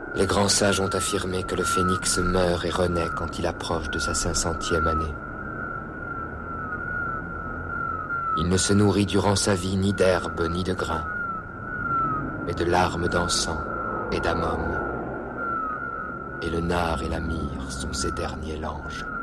Les grands sages ont affirmé que le phénix meurt et renaît quand il approche de sa 500e année. Il ne se nourrit durant sa vie ni d'herbe ni de grains, mais de larmes d'encens et d'ammum. Et le nard et la myrrhe sont ses derniers langes.